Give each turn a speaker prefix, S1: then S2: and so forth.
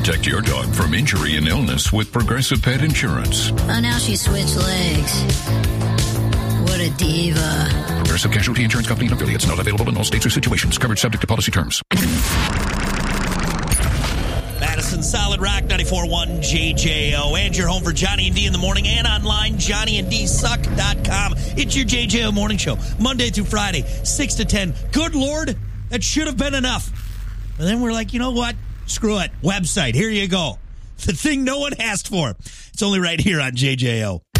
S1: Protect your dog from injury and illness with Progressive Pet Insurance.
S2: Oh, now she switched legs. What a diva.
S1: Progressive Casualty Insurance Company and affiliates. Not available in all states or situations. Coverage subject to policy terms.
S3: Madison Solid Rock 94.1 JJO. And your home for Johnny and D in the morning and online, johnnyandDsuck.com. It's your JJO morning show, Monday through Friday, 6 to 10. Good Lord, that should have been enough. And then we're like, you know what? Screw it. Website. Here you go. The thing no one asked for. It's only right here on JJO.